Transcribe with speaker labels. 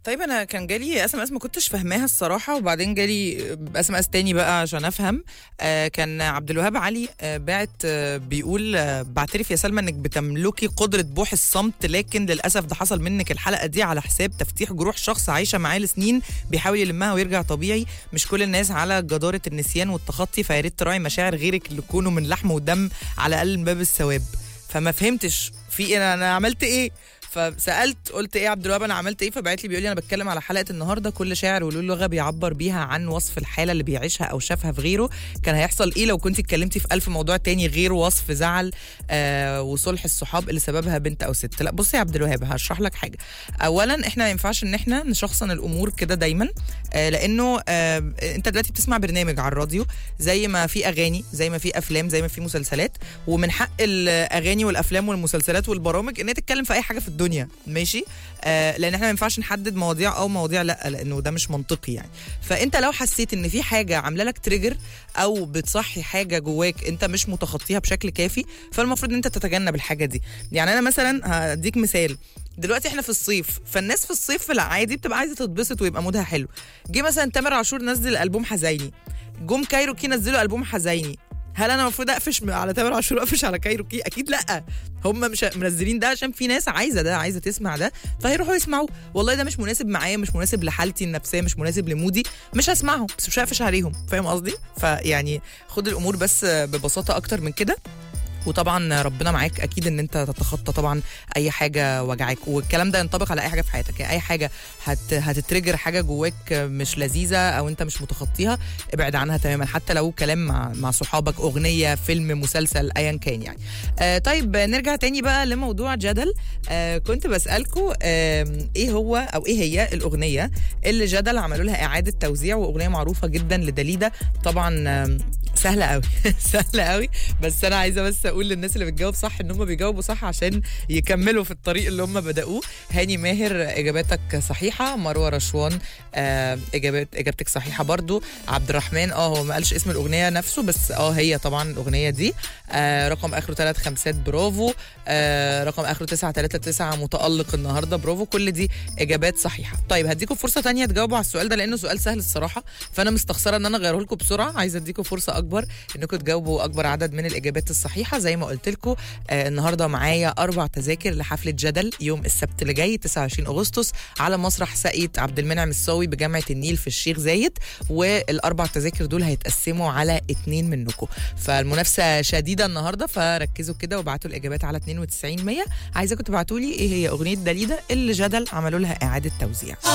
Speaker 1: طيب انا كان جالي اس ام اس ما كنتش فاهماها الصراحه، وبعدين جالي اس ام اس تاني بقى عشان افهم. كان عبد الوهاب علي باعت بيقول بعترف يا سلمى انك بتملكي قدره بوح الصمت، لكن للاسف ده حصل منك الحلقه دي على حساب تفتيح جروح شخص عايشه معاه لسنين بيحاول يلمها ويرجع طبيعي. مش كل الناس على جداره النسيان والتخطي، فيا ريت تراعي مشاعر غيرك اللي كونوا من لحم ودم على الاقل من باب الثواب. فما فهمتش في ايه، انا عملت ايه؟ فسالت قلت ايه يا عبد الوهاب انا عملت ايه؟ فبعت لي بيقول لي انا بتكلم على حلقه النهارده، كل شاعر وله لغه بيعبر بيها عن وصف الحاله اللي بيعيشها او شافها في غيره. كان هيحصل ايه لو كنت اتكلمتي في 1000 موضوع تاني غير وصف زعل وصلح الصحاب اللي سببها بنت او ست؟ لا بصي يا عبد الوهاب هشرح لك حاجه. اولا احنا ما ينفعش ان احنا نشخصن الامور كده دايما، لانه انت دلوقتي بتسمع برنامج على الراديو، زي ما في اغاني زي ما في افلام زي ما في مسلسلات، ومن حق الاغاني والافلام والمسلسلات والبرامج ان هي تتكلم في اي حاجه في الدنيا، ماشي؟ لان احنا ما ينفعش نحدد مواضيع او مواضيع لا، لانه ده مش منطقي يعني. فانت لو حسيت ان في حاجه عامله لك تريجر او بتصحي حاجه جواك انت مش متخطيها بشكل كافي، فالمفروض ان انت تتجنب الحاجه دي. يعني انا مثلا هديك مثال، دلوقتي احنا في الصيف، فالناس في الصيف في العادي بتبقى عايزه تتبسط ويبقى مودها حلو. جه مثلا تامر عاشور نزل البوم حزيني، جم كايروكي نزلوا البوم حزيني، هل انا المفروض اقفش على تامر عاشور اقفش على كايروكي؟ اكيد لا. هم مش منزلين ده عشان في ناس عايزه ده، عايزه تسمع ده، فهيروحوا يسمعوه. والله ده مش مناسب معايا، مش مناسب لحالتي النفسيه، مش مناسب لمودي، مش هسمعهم، بس مش هقفش عليهم. فاهم قصدي؟ فيعني خد الامور بس ببساطه اكتر من كده. وطبعا ربنا معاك اكيد ان انت تتخطى طبعا اي حاجه وجعك، والكلام ده ينطبق على اي حاجه في حياتك. يعني اي حاجه هتترجر حاجه جواك مش لذيذه او انت مش متخطيها، ابعد عنها تماما، حتى لو كلام مع صحابك، اغنيه، فيلم، مسلسل، ايا كان يعني. طيب نرجع تاني بقى لموضوع جدل. كنت بسالكم ايه هو او ايه هي الاغنيه اللي جدل عملوا لها اعاده توزيع، واغنيه معروفه جدا لداليدا طبعا. سهله قوي سهله قوي، بس انا عايزه بس اقول للناس اللي بتجاوب صح ان هم بيجاوبوا صح عشان يكملوا في الطريق اللي هم بدأوه. هاني ماهر اجاباتك صحيحه، مروه رشوان اجابتك صحيحه برضو. عبد الرحمن هو ما قالش اسم الاغنيه نفسه، بس هي طبعا الاغنيه دي. رقم اخره 3 5 برافو. رقم اخره 939 متألق النهارده، برافو. كل دي اجابات صحيحه. طيب هديكم فرصه تانية تجاوبوا على السؤال ده لانه سؤال سهل الصراحه، فانا مستخسره ان انا اغيره لكم بسرعه. عايزه اديكم فرصه اكبر انكم تجاوبوا اكبر عدد من الاجابات الصحيحه. زي ما قلت لكم النهارده معايا 4 تذاكر لحفله جدل يوم السبت اللي جاي 29 اغسطس على مسرح ساقية عبد المنعم الصاوي بجامعه النيل في الشيخ زايد، والاربع تذاكر دول هيتقسموا على 2 منكم، فالمنافسه شديده النهارده، فركزوا كده وابعتوا الاجابات على 92 100. عايزاكم تبعتوا لي ايه هي اغنيه داليدا اللي جدل عملوا لها اعاده توزيع.